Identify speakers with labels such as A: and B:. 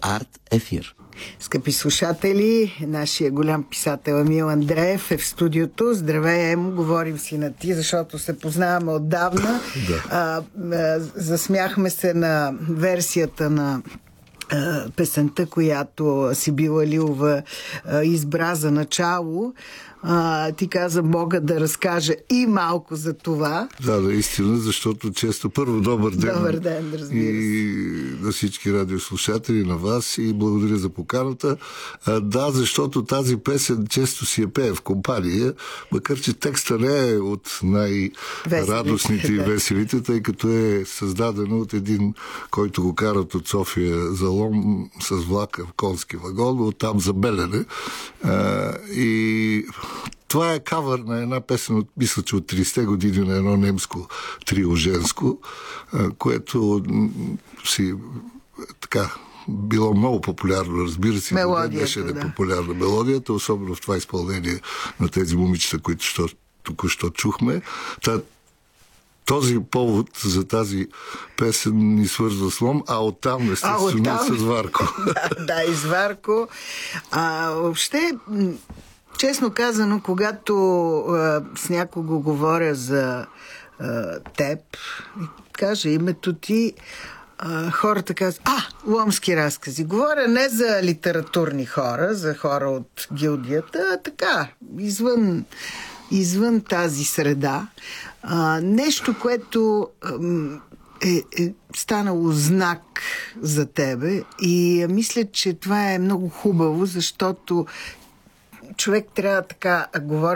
A: Арт Ефир.
B: Скъпи слушатели, нашия голям писател Емил Андреев е в студиото. Здравей, Емо, говорим си на ти, защото се познаваме отдавна. Засмяхме се на версията на песента, която Сибила Лилова избра за начало. Ти каза, мога да разкажа и малко за това.
C: Да, наистина, защото често първо добър ден.
B: Добър ден, разбира се.
C: И на всички радиослушатели, на вас, и благодаря за поканата. Да, защото тази песен често си я пее в компания, макар че текста не е от най-радостните и веселите, тъй като е създадена от един, който го карат от София за Лом с влака в конски вагон, оттам за Белене. И това е кавър на една песен от, мисля, че от 30-те години на едно немско трио женско, което си така било много популярно, разбира се.
B: Мелодията,
C: беше популярна мелодията, особено в това изпълнение на тези момичета, които току-що чухме. Този повод за тази песен ни свързва с Лом, а оттам естествено с Варко.
B: Да, и с Варко. Въобще, честно казано, когато с някого говоря за теб, кажа името ти, хората казват, ломски разкази. Говоря не за литературни хора, за хора от гилдията, а така, извън тази среда. Нещо, което е станало знак за тебе, и мисля, че това е много хубаво, защото човек трябва така, говоря